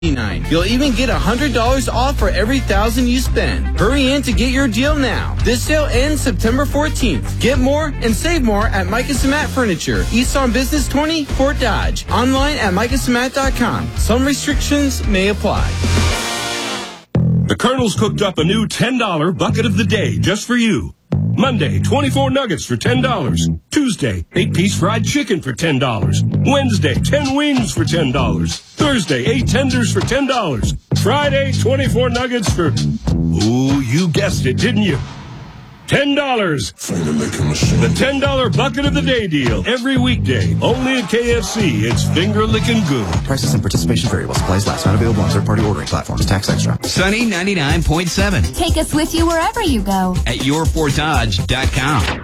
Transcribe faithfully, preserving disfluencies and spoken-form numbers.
You'll even get one hundred dollars off for every one thousand dollars you spend. Hurry in to get your deal now. This sale ends September fourteenth. Get more and save more at Mike and Samat Furniture, East on Business twenty, Fort Dodge. Online at mike and samat dot com. Some restrictions may apply. The Colonel's cooked up a new ten dollar bucket of the day just for you. Monday, twenty-four nuggets for ten dollars. Tuesday, eight-piece fried chicken for ten dollars. Wednesday, ten wings for ten dollars. Thursday, eight tenders for ten dollars. Friday, twenty-four nuggets for... Ooh, you guessed it, didn't you? ten dollars. The ten dollar bucket of the day deal. Every weekday. Only at K F C. It's finger-licking good. Prices and participation variable. Supplies last. Not available on third-party ordering platforms. Tax extra. Sunny ninety-nine point seven. Take us with you wherever you go. At your fort dodge dot com.